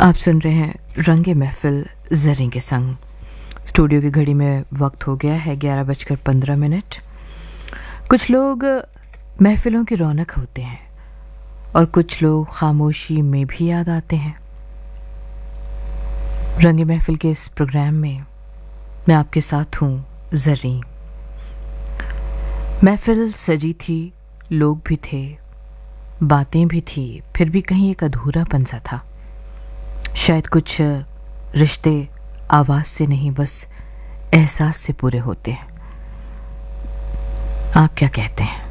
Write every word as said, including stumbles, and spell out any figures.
आप सुन रहे हैं रंगे महफिल ज़रीं के संग। स्टूडियो की घड़ी में वक्त हो गया है ग्यारह बजकर पंद्रह मिनट। कुछ लोग महफिलों की रौनक होते हैं और कुछ लोग खामोशी में भी याद आते हैं। रंगे महफिल के इस प्रोग्राम में मैं आपके साथ हूँ ज़रीं। महफिल सजी थी, लोग भी थे, बातें भी थी, फिर भी कहीं एक अधूरापन सा था। शायद कुछ रिश्ते आवाज़ से नहीं बस एहसास से पूरे होते हैं। आप क्या कहते हैं?